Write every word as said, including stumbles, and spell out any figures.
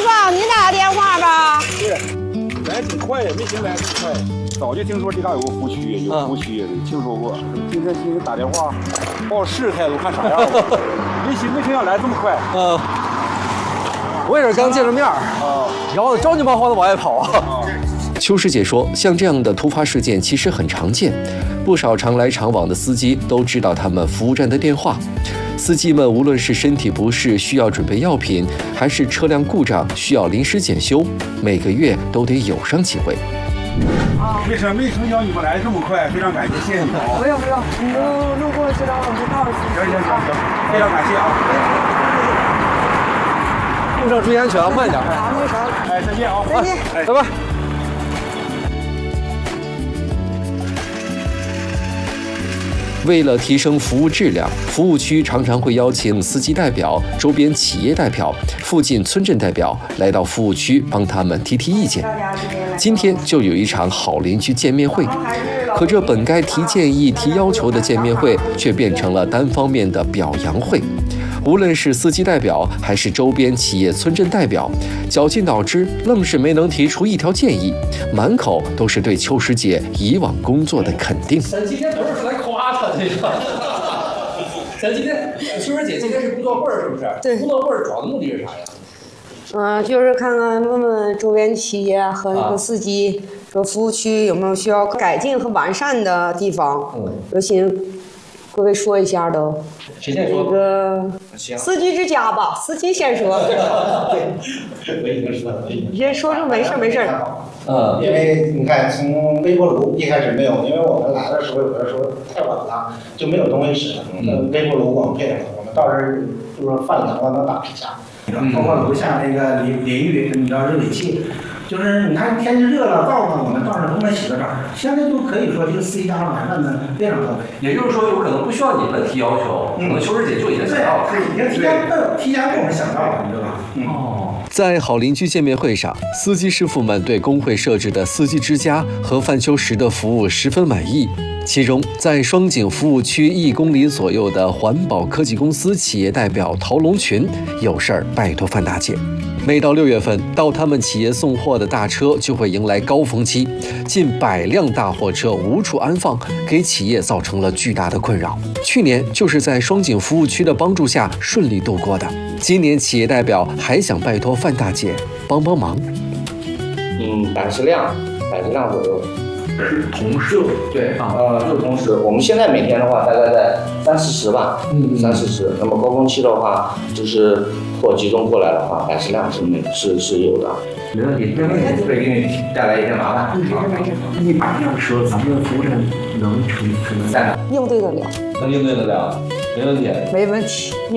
方，你打的电话吧？ 对，来挺快，没寻来挺快。早就听说这嘎有个服务区，有服务区，听说过。今天今天打电话，把我试态度看啥样了？没寻没想到来这么快。 嗯，我也是刚见着面儿，啊，然后着急忙慌的往外跑啊。 邱师姐说，像这样的突发事件其实很常见，不少常来常往的司机都知道他们服务站的电话。司机们无论是身体不适需要准备药品，还是车辆故障需要临时检修，每个月都得有上几回。 没成没成想你们来这么快，非常感谢，谢谢你们啊！ 不用不用，你们路过知道我们告诉你。 行行行行，非常感谢啊！ 路上注意安全啊，慢点。 好，那啥， 哎，再见啊！ 再见， 哎， 拜拜。 为了提升服务质量，服务区常常会邀请司机代表、周边企业代表、附近村镇代表来到服务区帮他们提提意见。今天就有一场好邻居见面会，可这本该提建议、提要求的见面会，却变成了单方面的表扬会。无论是司机代表还是周边企业村镇代表，绞尽脑汁，愣是没能提出一条建议，满口都是对邱师姐以往工作的肯定。 咱今天不是来夸她这个，咱今天邱师姐今天是工作会是不是？ 对。 工作会主要的目的是啥呀？ 嗯，就是看看问问周边企业和那个司机，说服务区有没有需要改进和完善的地方。嗯，有请各位说一下都。 谁先说？ 那个司机之家吧，司机先说。 对，我已经说了。 你先说说，没事没事。 嗯，因为你看，从微波炉一开始没有，因为我们来的时候有的时候太晚了，就没有东西使。嗯，微波炉我们配上了，我们到时候就说饭凉了能打一下。包括楼下那个淋淋浴，你知道热水器，就是你看天气热了，灶呢我们到时候都能洗个澡。现在就可以说这个司机家完善的非常到位。 也就是说，有可能不需要你们提要求，可能邱师姐就已经想到了， 对，已经提前提前给我们想到了，你知道吧？ 哦。 在好邻居见面会上，司机师傅们对工会设置的司机之家和范秋实的服务十分满意。其中，在双井服务区一公里左右的环保科技公司企业代表陶龙群有事儿拜托范大姐。每到六月份，到他们企业送货的大车就会迎来高峰期，近百辆大货车无处安放，给企业造成了巨大的困扰。去年就是在双井服务区的帮助下顺利度过的。今年企业代表还想拜托范大姐帮帮忙。 嗯，百十辆，百十辆左右。 是同时， 对，呃，就同时，我们现在每天的话，大概在三四十吧， 嗯， 三四十。那么高峰期的话，就是货集中过来的话，百十辆是是是有的。 没问题，没问题，不会给你带来一些麻烦。一百辆车，咱们的服务站能承承担？ 应对得了， 能应对得了，没问题， 没问题。